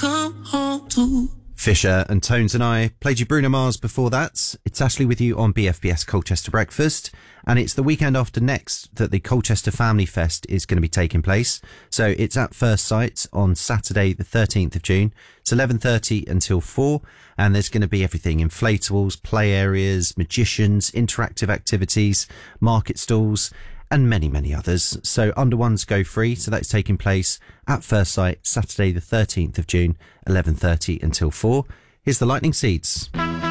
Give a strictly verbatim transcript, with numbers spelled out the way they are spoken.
come home to. Fisher and Tones and I played you Bruno Mars before that. It's Ashley with you on B F B S Colchester Breakfast, and it's the weekend after next that the Colchester Family Fest is going to be taking place. So it's at First Sight on Saturday the thirteenth of June. It's eleven thirty until four, and there's going to be everything: inflatables, play areas, magicians, interactive activities, market stalls, and many, many others. So under ones go free. So that's taking place at First Sight Saturday the thirteenth of June, eleven thirty until four. Here's the Lightning Seeds.